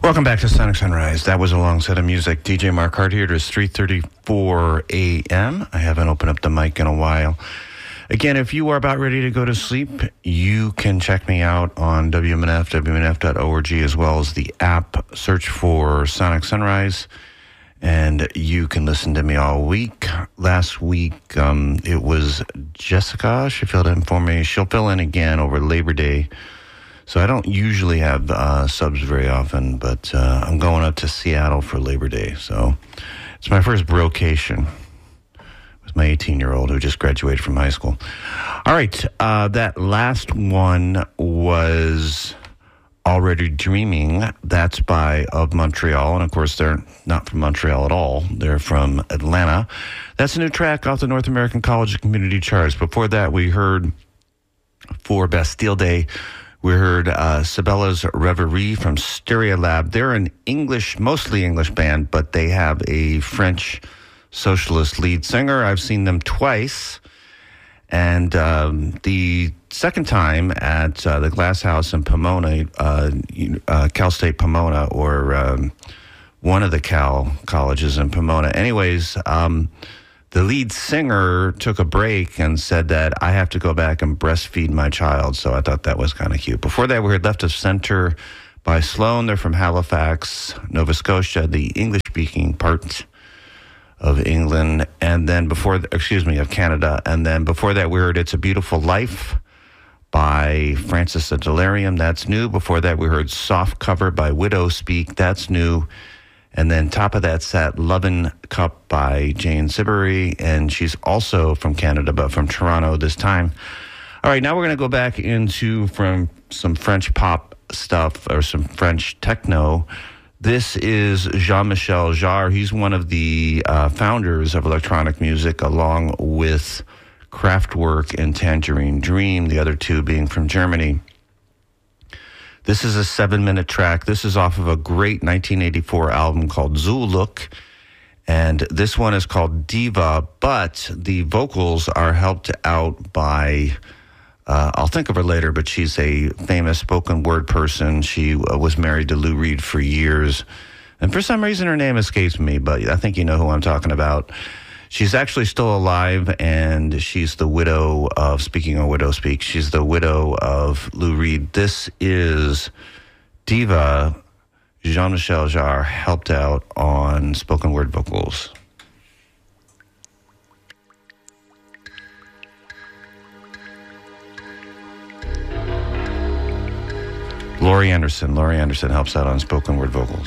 Welcome back to Sonic Sunrise. That was a long set of music. DJ Mark Hart here. It is 3:34 a.m. I haven't opened up the mic in a while. Again, if you are about ready to go to sleep, you can check me out on WMNF, WMNF.org, as well as the app. Search for Sonic Sunrise, and you can listen to me all week. Last week, it was Jessica. She filled in for me. She'll fill in again over Labor Day. So I don't usually have subs very often, but I'm going up to Seattle for Labor Day. So it's my first brocation. It was my 18-year-old who just graduated from high school. All right, that last one was Already Dreaming. That's by Of Montreal. And, of course, they're not from Montreal at all. They're from Atlanta. That's a new track off the North American College and Community Charts. Before that, we heard for Bastille Day, we heard Sabella's Reverie from Stereolab. They're an English, mostly English band, but they have a French socialist lead singer. I've seen them twice. And the second time at the Glass House in Pomona, Cal State Pomona, or one of the Cal colleges in Pomona. Anyways, the lead singer took a break and said that I have to go back and breastfeed my child. So I thought that was kind of cute. Before that, we heard Left of Center by Sloan. They're from Halifax, Nova Scotia, the English-speaking part of England. And then of Canada. And then before that, we heard It's a Beautiful Life by Francis of Delirium. That's new. Before that, we heard Soft Cover by Widow Speak. That's new. And then top of that set, Lovin' Cup by Jane Siberry, and she's also from Canada, but from Toronto this time. All right, now we're going to go back into from some French pop stuff, or some French techno. This is Jean-Michel Jarre. He's one of the founders of electronic music, along with Kraftwerk and Tangerine Dream, the other two being from Germany. This is a 7-minute track. This is off of a great 1984 album called Zuluk, and this one is called Diva, but the vocals are helped out by, I'll think of her later, but she's a famous spoken word person. She was married to Lou Reed for years, and for some reason her name escapes me, but I think you know who I'm talking about. She's actually still alive, and she's the widow of, speaking of Widow Speak, she's the widow of Lou Reed. This is Diva. Jean-Michel Jarre helped out on spoken word vocals. Laurie Anderson helps out on spoken word vocals.